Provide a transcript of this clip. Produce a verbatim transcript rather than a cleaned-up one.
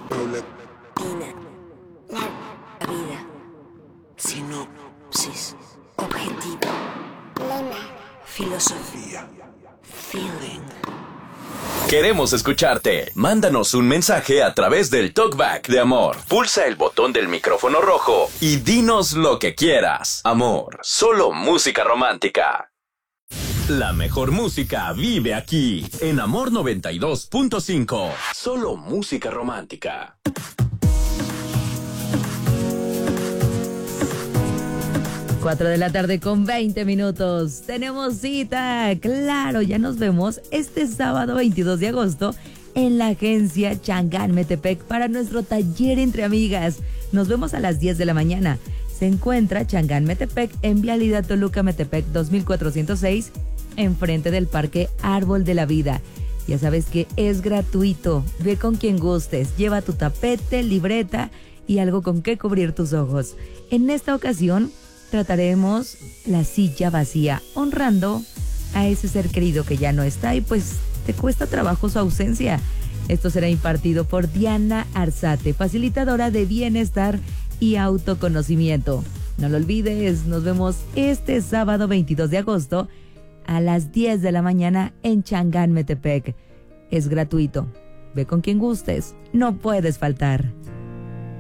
Ina. La vida. Sinopsis. Objetivo. Lema. Filosofía. Feeling. Queremos escucharte. Mándanos un mensaje a través del Talkback de Amor. Pulsa el botón del micrófono rojo y dinos lo que quieras. Amor, solo música romántica. La mejor música vive aquí, en Amor noventa y dos punto cinco. Solo música romántica. cuatro de la tarde con veinte minutos. Tenemos cita, claro, ya nos vemos este sábado veintidós de agosto en la agencia Changán Metepec para nuestro taller entre amigas. Nos vemos a las diez de la mañana. Se encuentra Changán Metepec en Vialidad Toluca Metepec dos mil cuatrocientos seis, enfrente del Parque Árbol de la Vida. Ya sabes que es gratuito. Ve con quien gustes. Lleva tu tapete, libreta y algo con que cubrir tus ojos. En esta ocasión trataremos la silla vacía, honrando a ese ser querido que ya no está y pues te cuesta trabajo su ausencia. Esto será impartido por Diana Arzate, facilitadora de bienestar y autoconocimiento. No lo olvides, nos vemos este sábado veintidós de agosto a las diez de la mañana en Changán Metepec. Es gratuito. Ve con quien gustes, no puedes faltar.